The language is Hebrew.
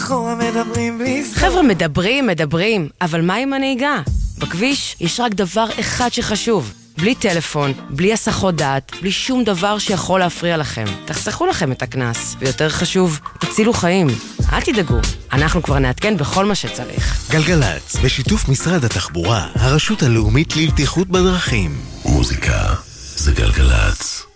מאחורה מדברים בלי סוף. חבר'ה, מדברים, אבל מה עם הנהיגה? בכביש יש רק דבר אחד שחשוב. בלי טלפון, בלי הסחות דעת, בלי שום דבר שיכול להפריע לכם. תחסכו לכם את הכנס, ויותר חשוב, תצילו חיים. אל תדאגו, אנחנו כבר נעדכן בכל מה שצריך. גלגלץ, בשיתוף משרד התחבורה, הרשות הלאומית לבטיחות בדרכים. מוזיקה זה גלגלץ.